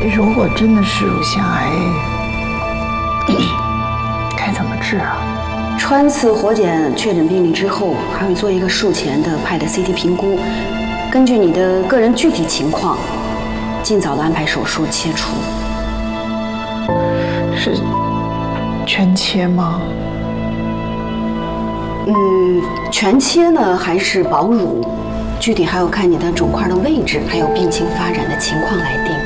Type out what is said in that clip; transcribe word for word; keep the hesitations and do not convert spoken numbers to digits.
如果真的是乳腺癌，该怎么治啊？ 穿刺活检确诊病例之后，还会做一个术前的 P E T C T 评估，根据你的个人具体情况，尽早的安排手术切除。 是全切吗？ 嗯，全切呢还是保乳？具体还要看你的肿块的位置，还有病情发展的情况来定。